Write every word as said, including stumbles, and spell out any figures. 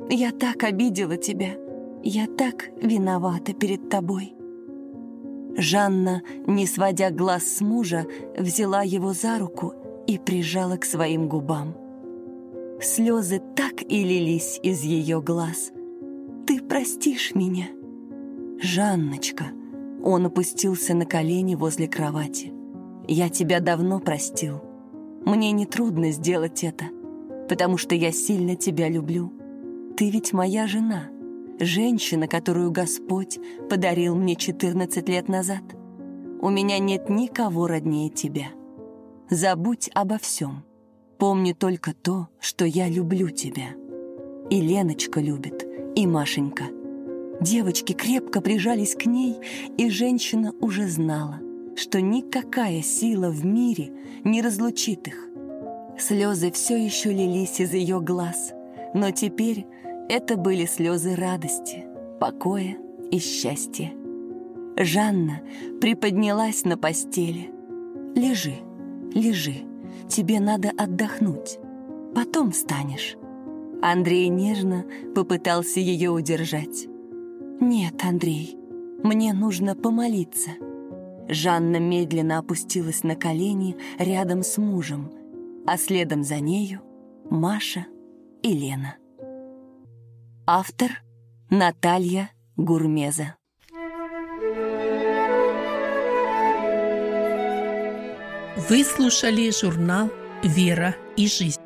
Я так обидела тебя. Я так виновата перед тобой». Жанна, не сводя глаз с мужа, взяла его за руку и прижала к своим губам. Слезы так и лились из ее глаз. «Ты простишь меня?» «Жанночка», — он опустился на колени возле кровати, «я тебя давно простил. Мне нетрудно сделать это, потому что я сильно тебя люблю. Ты ведь моя жена, женщина, которую Господь подарил мне четырнадцать лет назад. У меня нет никого роднее тебя. Забудь обо всем. Помни только то, что я люблю тебя. И Леночка любит, и Машенька». Девочки крепко прижались к ней, и женщина уже знала, что никакая сила в мире не разлучит их. Слезы все еще лились из ее глаз, но теперь это были слезы радости, покоя и счастья. Жанна приподнялась на постели. «Лежи, лежи, тебе надо отдохнуть, потом встанешь». Андрей нежно попытался ее удержать. «Нет, Андрей, мне нужно помолиться». Жанна медленно опустилась на колени рядом с мужем, а следом за нею Маша и Лена. Автор Наталья Гурмеза. Вы слушали журнал «Вера и жизнь».